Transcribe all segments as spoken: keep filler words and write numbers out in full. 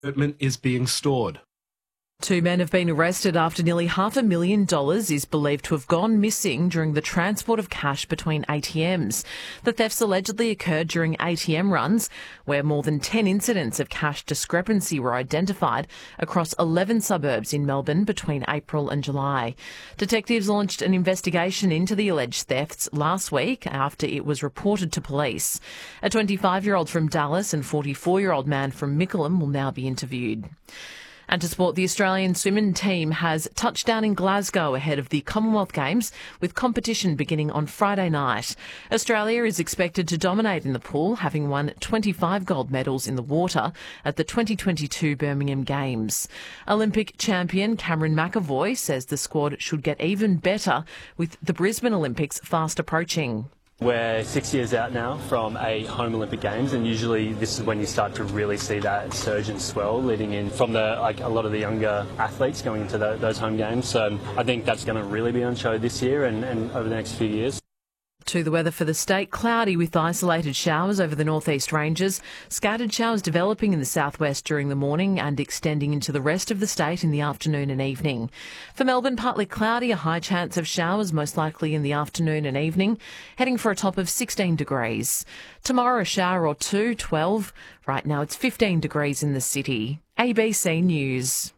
Equipment is being stored. Two men have been arrested after nearly half a million dollars is believed to have gone missing during the transport of cash between A T Ms. The thefts allegedly occurred during A T M runs, where more than ten incidents of cash discrepancy were identified across eleven suburbs in Melbourne between April and July. Detectives launched an investigation into the alleged thefts last week after it was reported to police. A twenty-five-year-old from Dallas and forty-four-year-old man from Mickleham will now be interviewed. And to sport, the Australian swimming team has touched down in Glasgow ahead of the Commonwealth Games, with competition beginning on Friday night. Australia is expected to dominate in the pool, having won twenty-five gold medals in the water at the twenty twenty-two Birmingham Games. Olympic champion Cameron McAvoy says the squad should get even better with the Brisbane Olympics fast approaching. We're six years out now from a home Olympic Games, and usually this is when you start to really see that surge and swell leading in from the like a lot of the younger athletes going into the, those home games. So I think that's going to really be on show this year and, and over the next few years. To the weather for the state, cloudy with isolated showers over the northeast ranges, scattered showers developing in the southwest during the morning and extending into the rest of the state in the afternoon and evening. For Melbourne, partly cloudy, a high chance of showers most likely in the afternoon and evening, heading for a top of sixteen degrees. Tomorrow a shower or two, twelve. Right now it's fifteen degrees in the city. A B C News.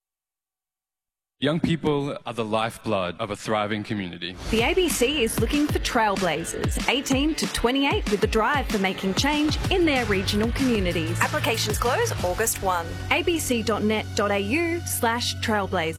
Young people are the lifeblood of a thriving community. The A B C is looking for trailblazers, eighteen to twenty-eight, with a drive for making change in their regional communities. Applications close August first. abc.net.au slash trailblazer.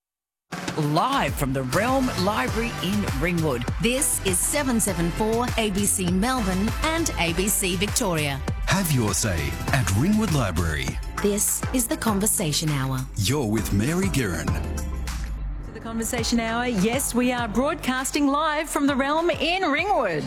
Live from the Realm Library in Ringwood. This is seven seven four A B C Melbourne and A B C Victoria. Have your say at Ringwood Library. This is the Conversation Hour. You're with Mary Guerin. To the Conversation Hour, yes, we are broadcasting live from the Realm in Ringwood.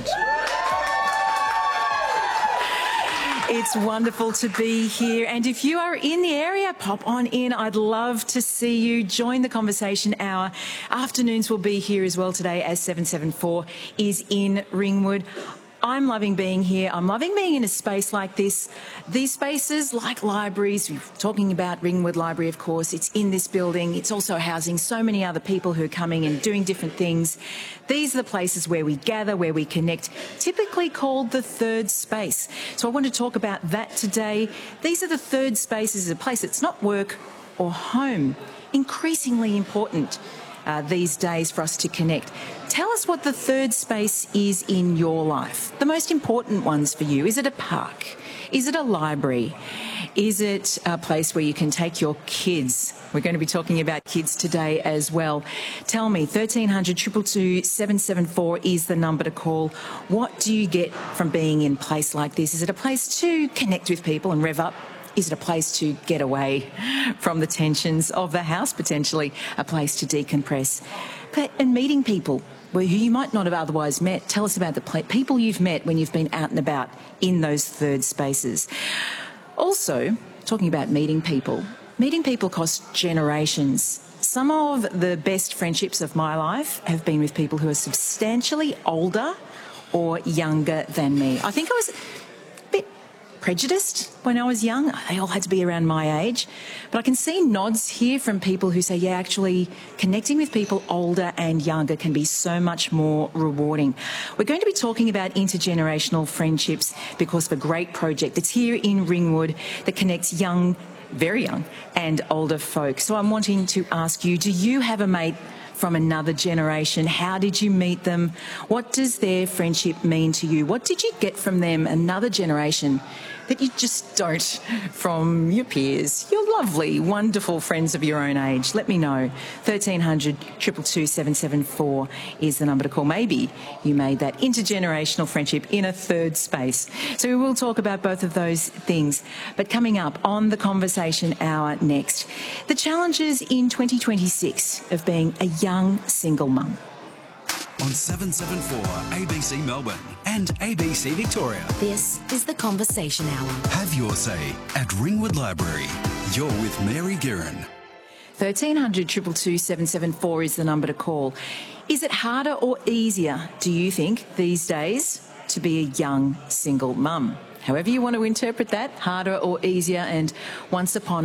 It's wonderful to be here, and if you are in the area, pop on in. I'd love to see you. Join the Conversation Hour. Afternoons will be here as well today, as seven seven four is in Ringwood. I'm loving being here. I'm loving being in a space like this. These spaces, like libraries, we're talking about Ringwood Library, of course. It's in this building. It's also housing so many other people who are coming and doing different things. These are the places where we gather, where we connect, typically called the third space. So I want to talk about that today. These are the third spaces, a place that's not work or home. Increasingly important Uh, these days for us to connect. Tell us what the third space is in your life. The most important ones for you. Is it a park? Is it a library? Is it a place where you can take your kids? We're going to be talking about kids today as well. Tell me, thirteen hundred, two two two, seven seven four is the number to call. What do you get from being in a place like this? Is it a place to connect with people and rev up? Is it a place to get away from the tensions of the house, potentially a place to decompress? But, and meeting people who you might not have otherwise met. Tell us about the people you've met when you've been out and about in those third spaces. Also, talking about meeting people, meeting people costs generations. Some of the best friendships of my life have been with people who are substantially older or younger than me. I think I was a bit prejudiced when I was young. They all had to be around my age. But I can see nods here from people who say, yeah, actually connecting with people older and younger can be so much more rewarding. We're going to be talking about intergenerational friendships because of a great project that's here in Ringwood that connects young, very young, and older folk. So I'm wanting to ask you, do you have a mate from another generation? How did you meet them? What does their friendship mean to you? What did you get from them, another generation, that you just don't from your peers, your lovely, wonderful friends of your own age? Let me know. thirteen hundred, two two two, seven seven four is the number to call. Maybe you made that intergenerational friendship in a third space. So we will talk about both of those things. But coming up on the Conversation Hour next, the challenges in twenty twenty-six of being a young single mum. On seven seven four A B C Melbourne and A B C Victoria. This is the Conversation Hour. Have your say at Ringwood Library. You're with Mary Guerin. thirteen hundred, two two two, seven seven four is the number to call. Is it harder or easier, do you think, these days to be a young single mum? However you want to interpret that, harder or easier, and once upon